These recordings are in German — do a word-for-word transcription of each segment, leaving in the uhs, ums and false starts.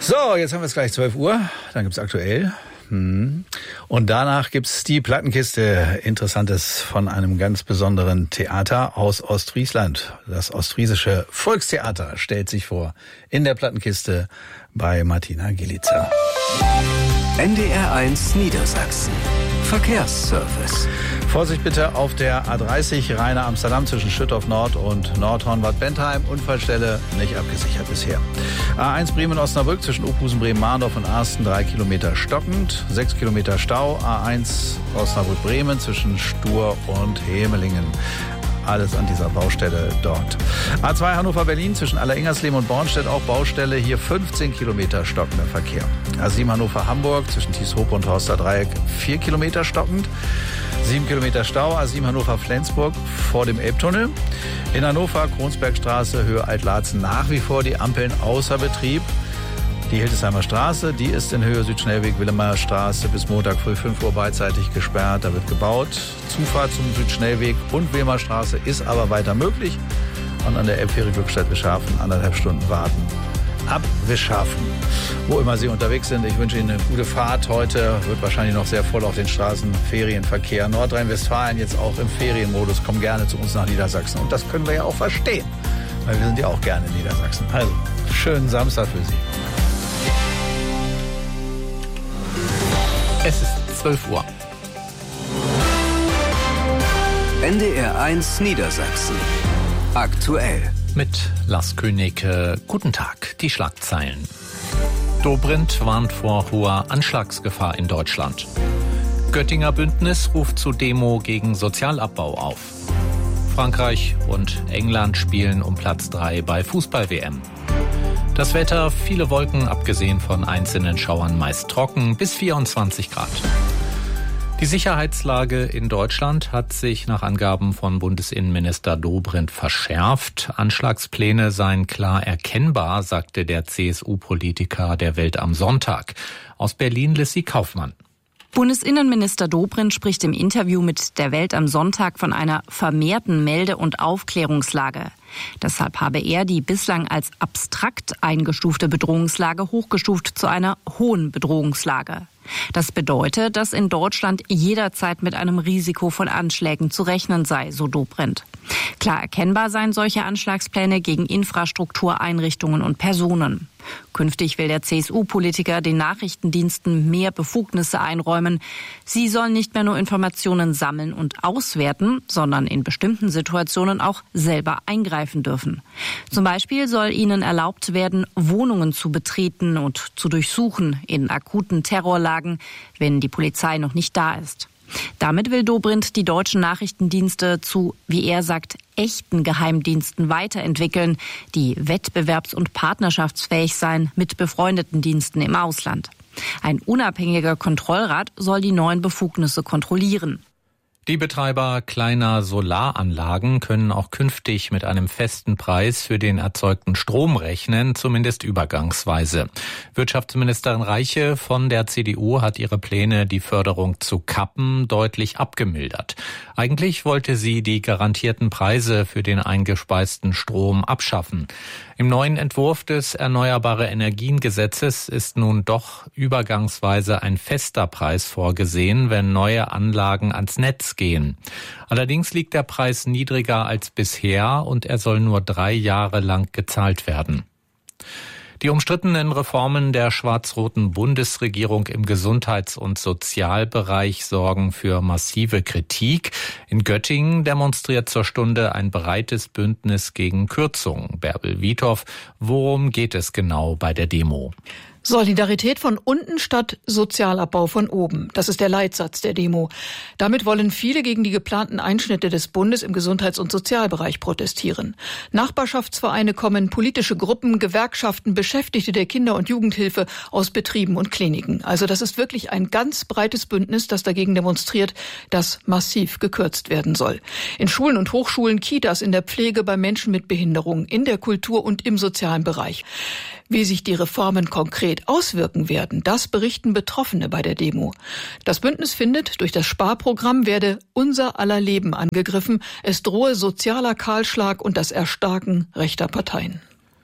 So, jetzt haben wir es gleich zwölf Uhr. Dann gibt's aktuell. Hm. Und danach gibt's die Plattenkiste. Interessantes von einem ganz besonderen Theater aus Ostfriesland. Das Ostfriesische Volkstheater stellt sich vor in der Plattenkiste bei Martina Gielitzer. N D R eins Niedersachsen. Verkehrsservice. Vorsicht bitte auf der A dreißig Rheine Amsterdam zwischen Schüttorf Nord und Nordhorn-Bad Bentheim. Unfallstelle nicht abgesichert bisher. A eins Bremen-Osnabrück zwischen Opusen, Bremen-Mahndorf und Arsten drei Kilometer stockend. sechs Kilometer Stau. A eins Osnabrück-Bremen zwischen Stur und Hemelingen. Alles an dieser Baustelle dort. A zwei Hannover-Berlin zwischen Alleringers-Lehm und Bornstedt auch Baustelle. Hier fünfzehn Kilometer stockender Verkehr. A sieben Hannover-Hamburg zwischen Thieshoop und Horster Dreieck vier Kilometer stockend. sieben Kilometer Stau. A sieben Hannover-Flensburg vor dem Elbtunnel. In Hannover Kronsbergstraße Höhe Altlarzen nach wie vor die Ampeln außer Betrieb. Die Hildesheimer Straße, die ist in Höhe Südschnellweg Wilhelmer Straße bis Montag früh fünf Uhr beidseitig gesperrt. Da wird gebaut. Zufahrt zum Südschnellweg und Wilhelmer Straße ist aber weiter möglich. Und an der Elbfähre Glückstadt-Wischhafen anderthalb Stunden warten. Ab Wischhafen. Wo immer Sie unterwegs sind, ich wünsche Ihnen eine gute Fahrt. Heute wird wahrscheinlich noch sehr voll auf den Straßen. Ferienverkehr. Nordrhein-Westfalen jetzt auch im Ferienmodus. Kommen gerne zu uns nach Niedersachsen. Und das können wir ja auch verstehen. Weil wir sind ja auch gerne in Niedersachsen. Also, schönen Samstag für Sie. Es ist zwölf Uhr. N D R eins Niedersachsen. Aktuell. Mit Lars König. Äh, guten Tag. Die Schlagzeilen. Dobrindt warnt vor hoher Anschlagsgefahr in Deutschland. Göttinger Bündnis ruft zu Demo gegen Sozialabbau auf. Frankreich und England spielen um Platz drei bei Fußball-W M. Das Wetter, viele Wolken, abgesehen von einzelnen Schauern, meist trocken, bis vierundzwanzig Grad. Die Sicherheitslage in Deutschland hat sich nach Angaben von Bundesinnenminister Dobrindt verschärft. Anschlagspläne seien klar erkennbar, sagte der C S U-Politiker der Welt am Sonntag. Aus Berlin Lissy Kaufmann. Bundesinnenminister Dobrindt spricht im Interview mit der Welt am Sonntag von einer vermehrten Melde- und Aufklärungslage. Deshalb habe er die bislang als abstrakt eingestufte Bedrohungslage hochgestuft zu einer hohen Bedrohungslage. Das bedeutet, dass in Deutschland jederzeit mit einem Risiko von Anschlägen zu rechnen sei, so Dobrindt. Klar erkennbar seien solche Anschlagspläne gegen Infrastruktur, Einrichtungen und Personen. Künftig will der C S U-Politiker den Nachrichtendiensten mehr Befugnisse einräumen. Sie sollen nicht mehr nur Informationen sammeln und auswerten, sondern in bestimmten Situationen auch selber eingreifen dürfen. Zum Beispiel soll ihnen erlaubt werden, Wohnungen zu betreten und zu durchsuchen in akuten Terrorlagen, wenn die Polizei noch nicht da ist. Damit will Dobrindt die deutschen Nachrichtendienste zu, wie er sagt, echten Geheimdiensten weiterentwickeln, die wettbewerbs- und partnerschaftsfähig seien mit befreundeten Diensten im Ausland. Ein unabhängiger Kontrollrat soll die neuen Befugnisse kontrollieren. Die Betreiber kleiner Solaranlagen können auch künftig mit einem festen Preis für den erzeugten Strom rechnen, zumindest übergangsweise. Wirtschaftsministerin Reiche von der C D U hat ihre Pläne, die Förderung zu kappen, deutlich abgemildert. Eigentlich wollte sie die garantierten Preise für den eingespeisten Strom abschaffen. Im neuen Entwurf des Erneuerbare Energien-Gesetzes ist nun doch übergangsweise ein fester Preis vorgesehen, wenn neue Anlagen ans Netz gehen. Allerdings liegt der Preis niedriger als bisher und er soll nur drei Jahre lang gezahlt werden. Die umstrittenen Reformen der schwarz-roten Bundesregierung im Gesundheits- und Sozialbereich sorgen für massive Kritik. In Göttingen demonstriert zur Stunde ein breites Bündnis gegen Kürzungen. Bärbel Wiethoff, worum geht es genau bei der Demo? Solidarität von unten statt Sozialabbau von oben. Das ist der Leitsatz der Demo. Damit wollen viele gegen die geplanten Einschnitte des Bundes im Gesundheits- und Sozialbereich protestieren. Nachbarschaftsvereine kommen, politische Gruppen, Gewerkschaften, Beschäftigte der Kinder- und Jugendhilfe aus Betrieben und Kliniken. Also das ist wirklich ein ganz breites Bündnis, das dagegen demonstriert, dass massiv gekürzt werden soll. In Schulen und Hochschulen, Kitas, in der Pflege, bei Menschen mit Behinderung, in der Kultur und im sozialen Bereich. Wie sich die Reformen konkret auswirken werden, das berichten Betroffene bei der Demo. Das Bündnis findet, durch das Sparprogramm werde unser aller Leben angegriffen. Es drohe sozialer Kahlschlag und das Erstarken rechter Parteien.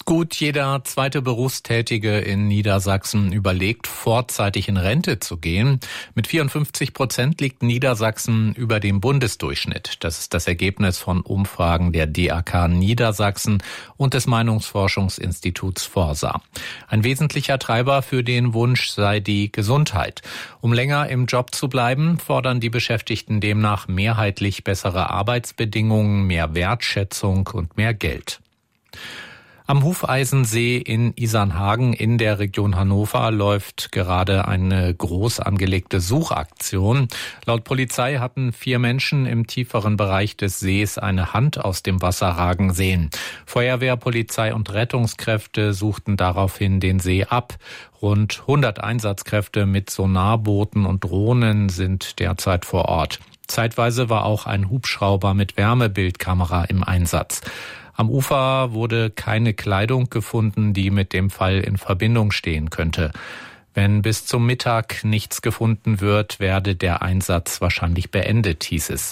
Gut jeder zweite Berufstätige in Niedersachsen überlegt, vorzeitig in Rente zu gehen. Mit vierundfünfzig Prozent liegt Niedersachsen über dem Bundesdurchschnitt. Das ist das Ergebnis von Umfragen der D A K Niedersachsen und des Meinungsforschungsinstituts Forsa. Ein wesentlicher Treiber für den Wunsch sei die Gesundheit. Um länger im Job zu bleiben, fordern die Beschäftigten demnach mehrheitlich bessere Arbeitsbedingungen, mehr Wertschätzung und mehr Geld. Am Hufeisensee in Isernhagen in der Region Hannover läuft gerade eine groß angelegte Suchaktion. Laut Polizei hatten vier Menschen im tieferen Bereich des Sees eine Hand aus dem Wasser ragen sehen. Feuerwehr, Polizei und Rettungskräfte suchten daraufhin den See ab. Rund hundert Einsatzkräfte mit Sonarbooten und Drohnen sind derzeit vor Ort. Zeitweise war auch ein Hubschrauber mit Wärmebildkamera im Einsatz. Am Ufer wurde keine Kleidung gefunden, die mit dem Fall in Verbindung stehen könnte. Wenn bis zum Mittag nichts gefunden wird, werde der Einsatz wahrscheinlich beendet, hieß es.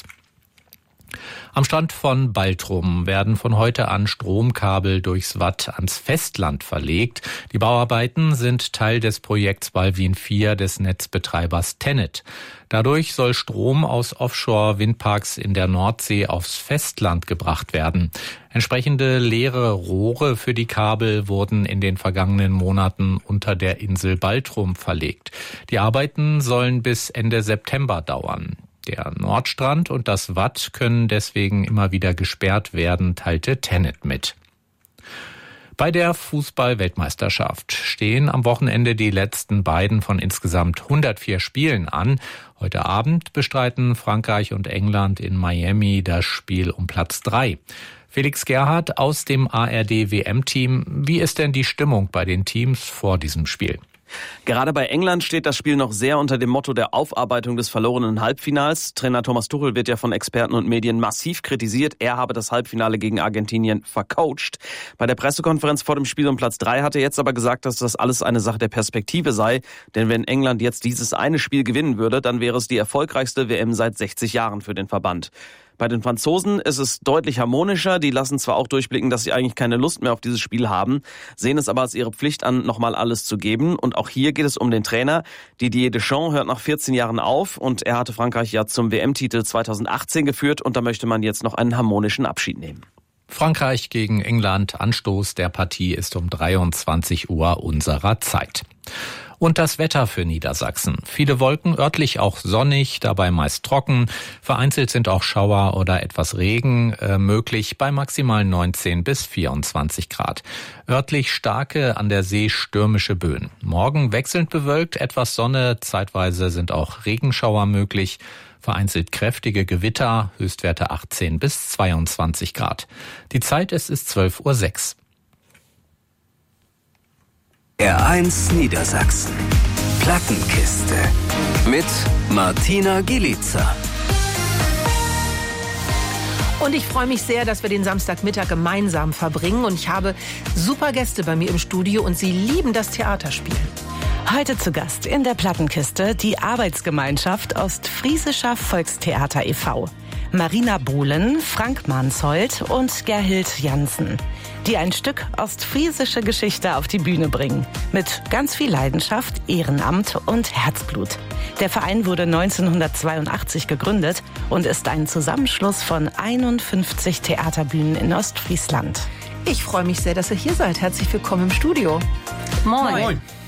Am Strand von Baltrum werden von heute an Stromkabel durchs Watt ans Festland verlegt. Die Bauarbeiten sind Teil des Projekts Balwin vier des Netzbetreibers TenneT. Dadurch soll Strom aus Offshore-Windparks in der Nordsee aufs Festland gebracht werden. Entsprechende leere Rohre für die Kabel wurden in den vergangenen Monaten unter der Insel Baltrum verlegt. Die Arbeiten sollen bis Ende September dauern. Der Nordstrand und das Watt können deswegen immer wieder gesperrt werden, teilte TenneT mit. Bei der Fußball-Weltmeisterschaft stehen am Wochenende die letzten beiden von insgesamt hundertvier Spielen an. Heute Abend bestreiten Frankreich und England in Miami das Spiel um Platz drei. Felix Gerhardt aus dem A R D-W M-Team. Wie ist denn die Stimmung bei den Teams vor diesem Spiel? Gerade bei England steht das Spiel noch sehr unter dem Motto der Aufarbeitung des verlorenen Halbfinals. Trainer Thomas Tuchel wird ja von Experten und Medien massiv kritisiert. Er habe das Halbfinale gegen Argentinien vercoacht. Bei der Pressekonferenz vor dem Spiel um Platz drei hat er jetzt aber gesagt, dass das alles eine Sache der Perspektive sei. Denn wenn England jetzt dieses eine Spiel gewinnen würde, dann wäre es die erfolgreichste W M seit sechzig Jahren für den Verband. Bei den Franzosen ist es deutlich harmonischer. Die lassen zwar auch durchblicken, dass sie eigentlich keine Lust mehr auf dieses Spiel haben, sehen es aber als ihre Pflicht an, nochmal alles zu geben. Und auch hier geht es um den Trainer. Didier Deschamps hört nach vierzehn Jahren auf und er hatte Frankreich ja zum W M-Titel zweitausendachtzehn geführt und da möchte man jetzt noch einen harmonischen Abschied nehmen. Frankreich gegen England. Anstoß der Partie ist um dreiundzwanzig Uhr unserer Zeit. Und das Wetter für Niedersachsen. Viele Wolken, örtlich auch sonnig, dabei meist trocken. Vereinzelt sind auch Schauer oder etwas Regen äh, möglich bei maximal neunzehn bis vierundzwanzig Grad. Örtlich starke, an der See stürmische Böen. Morgen wechselnd bewölkt, etwas Sonne, zeitweise sind auch Regenschauer möglich. Vereinzelt kräftige Gewitter, Höchstwerte achtzehn bis zweiundzwanzig Grad. Die Zeit ist, ist zwölf Uhr sechs. R eins Niedersachsen. Plattenkiste. Mit Martina Gielica. Und ich freue mich sehr, dass wir den Samstagmittag gemeinsam verbringen. Und ich habe super Gäste bei mir im Studio und sie lieben das Theaterspielen. Heute zu Gast in der Plattenkiste die Arbeitsgemeinschaft Ostfriesischer Volkstheater e V Marina Bohlen, Frank Manshold und Gerhild Jansen, die ein Stück ostfriesische Geschichte auf die Bühne bringen. Mit ganz viel Leidenschaft, Ehrenamt und Herzblut. Der Verein wurde neunzehnhundertzweiundachtzig gegründet und ist ein Zusammenschluss von einundfünfzig Theaterbühnen in Ostfriesland. Ich freue mich sehr, dass ihr hier seid. Herzlich willkommen im Studio. Moin. Moin.